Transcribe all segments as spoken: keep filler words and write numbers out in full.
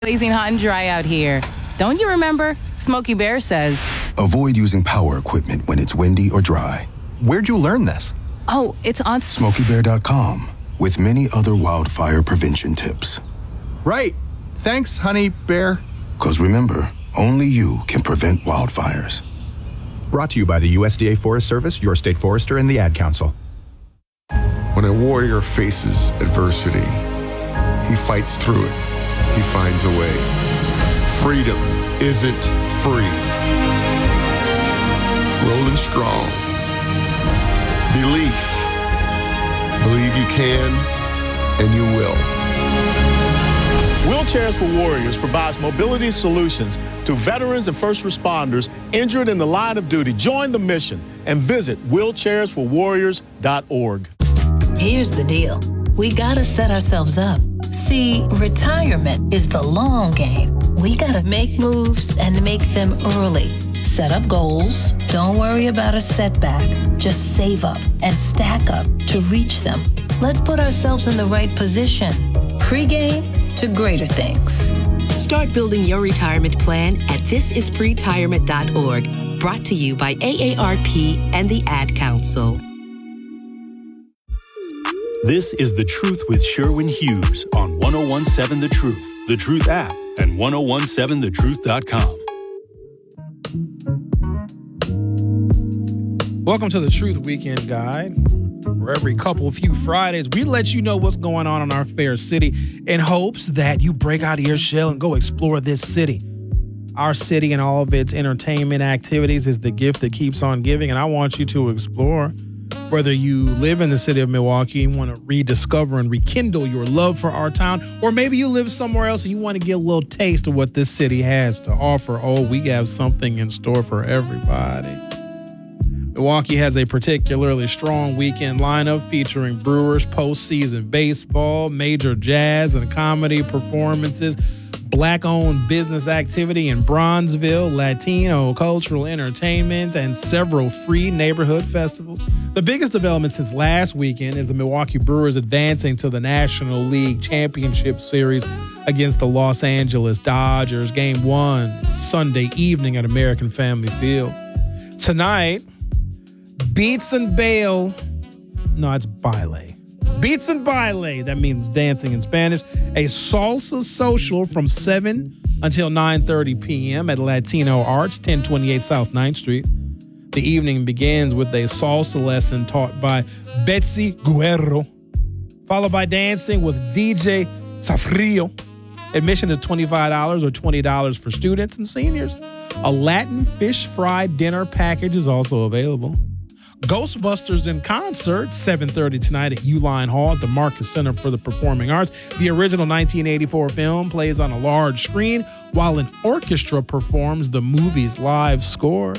Blazing hot and dry out here. Don't you remember? Smokey Bear says, avoid using power equipment when it's windy or dry. Where'd you learn this? oh, it's on Smokey Bear dot com, with many other wildfire prevention tips. Right. Thanks, honey bear. Because remember, only you can prevent wildfires. Brought to you by the U S D A Forest Service, your state forester, and the Ad Council. When a warrior faces adversity, he fights through it. He finds a way. Freedom isn't free. Rolling strong. Belief. Believe you can, and you will. Wheelchairs for Warriors provides mobility solutions to veterans and first responders injured in the line of duty. Join the mission and visit wheelchairs for warriors dot org. Here's the deal. We gotta set ourselves up. See, retirement is the long game. We gotta make moves and make them early. Set up goals. Don't worry about a setback. Just save up and stack up to reach them. Let's put ourselves in the right position. Pre-game to greater things. Start building your retirement plan at this is pretirement dot org. Brought to you by A A R P and the Ad Council. This is The Truth with Sherwin Hughes on one oh one seven The Truth, The Truth app, and ten seventeen the truth dot com. Welcome to the Truth Weekend Guide, where every couple few Fridays we let you know what's going on in our fair city in hopes that you break out of your shell and go explore this city. Our city and all of its entertainment activities is the gift that keeps on giving, and I want you to explore. Whether you live in the city of Milwaukee and want to rediscover and rekindle your love for our town, or maybe you live somewhere else and you want to get a little taste of what this city has to offer, oh, we have something in store for everybody. Milwaukee has a particularly strong weekend lineup featuring Brewers postseason baseball, major jazz and comedy performances, Black-owned business activity in Bronzeville, Latino cultural entertainment, and several free neighborhood festivals. The biggest development since last weekend is the Milwaukee Brewers advancing to the National League Championship Series against the Los Angeles Dodgers. Game one, Sunday evening at American Family Field. Tonight, Beats and Baile. No, it's Baile. Beats and Baile, that means dancing in Spanish, a salsa social from seven until nine thirty p.m. at Latino Arts, ten twenty-eight South ninth Street. The evening begins with a salsa lesson taught by Betsy Guerrero, followed by dancing with D J Safrio. Admission is twenty-five dollars or twenty dollars for students and seniors. A Latin fish fry dinner package is also available. Ghostbusters in concert, seven thirty tonight at Uline Hall at the Marcus Center for the Performing Arts. The original nineteen eighty-four film plays on a large screen while an orchestra performs the movie's live score,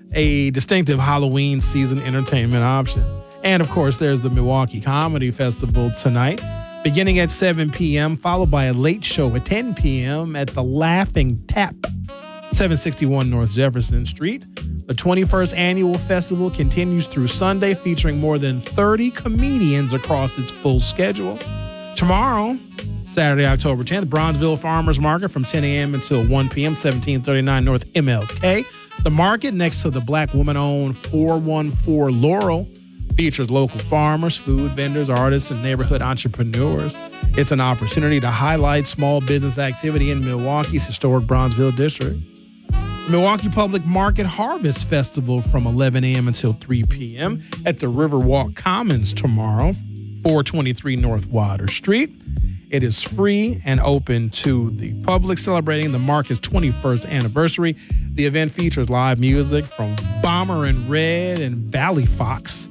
a distinctive Halloween season entertainment option. And, of course, there's the Milwaukee Comedy Festival tonight, beginning at seven p.m., followed by a late show at ten p.m. at the Laughing Tap, seven sixty-one North Jefferson Street. The twenty-first annual festival continues through Sunday, featuring more than thirty comedians across its full schedule. Tomorrow, Saturday, October tenth, Bronzeville Farmers Market from ten a.m. until one p.m., seventeen thirty-nine North M L K. The market next to the Black woman-owned four one four Laurel features local farmers, food vendors, artists, and neighborhood entrepreneurs. It's an opportunity to highlight small business activity in Milwaukee's historic Bronzeville district. Milwaukee Public Market Harvest Festival from eleven a.m. until three p.m. at the Riverwalk Commons tomorrow, four twenty-three North Water Street. It is free and open to the public, celebrating the market's twenty-first anniversary. The event features live music from Bomber and Red and Valley Fox,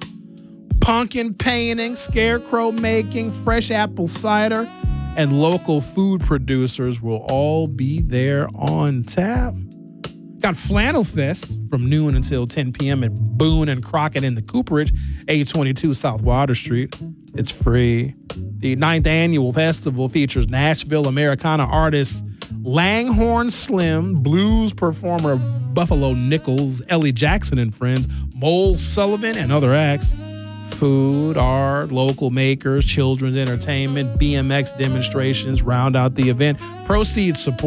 pumpkin painting, scarecrow making, fresh apple cider, and local food producers will all be there on tap. Got Flannel Fest from noon until ten p.m. at Boone and Crockett in the Cooperage, eight twenty-two South Water Street. It's free. The ninth annual festival features Nashville Americana artists Langhorne Slim, blues performer Buffalo Nichols, Ellie Jackson and Friends, Mole Sullivan, and other acts. Food, art, local makers, children's entertainment, B M X demonstrations round out the event. Proceeds support